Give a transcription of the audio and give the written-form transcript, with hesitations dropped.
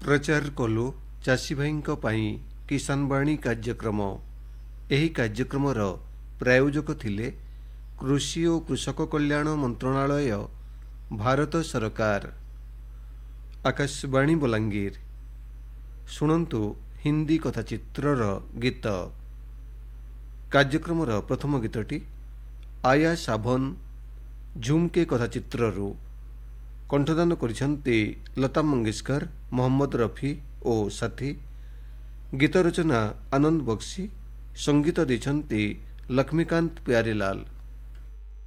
प्रचार कलु चाषी भाईंक पई किसान वाणी कार्यक्रम। एही कार्यक्रमर प्रायोजक थिले कृषि और कृषक कल्याण मंत्रणालय, भारत सरकार। आकाशवाणी बलांगीर। शुणन्तु हिंदी कथाचित्रर गीत। कार्यक्रमर प्रथम गीतटी आया साबन झुमके कथाचित्ररू कंठदान करिसेंती लता मंगेशकर, मोहम्मद रफी और साथी। गीत रचना आनंद बक्सी, संगीत देछंती लक्ष्मीकांत प्यारेलाल।